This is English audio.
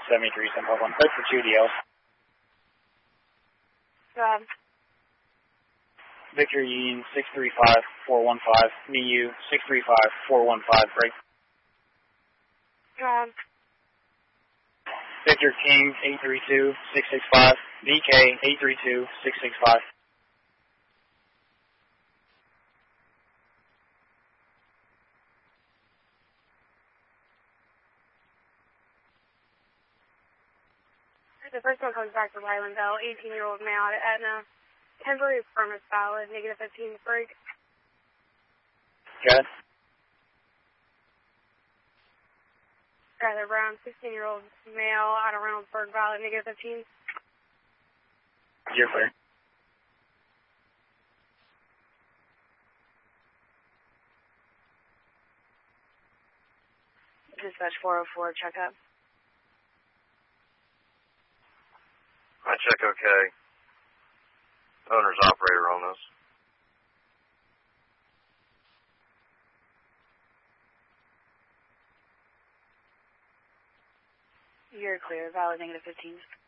73, Central 1. Code for 2 DL. Victor Union 635-415. MU 635-415. Break. Victor King 832-665. VK 832-665. The first one comes back to Ryland Bell, 18-year-old male at Aetna. Temporary permit valid, negative 15 break. Got it. Skyler Brown, 16-year-old male out of Reynoldsburg, valid, negative 15. You're clear. Dispatch 404, check up. I check okay. Owner's operator on this. You're clear, valid, negative 15.